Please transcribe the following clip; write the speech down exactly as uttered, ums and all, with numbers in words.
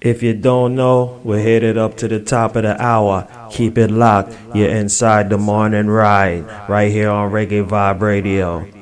If you don't know, we're headed up to the top of the hour. Keep it locked. You're inside the morning ride, right here on Reggae Vibe Radio.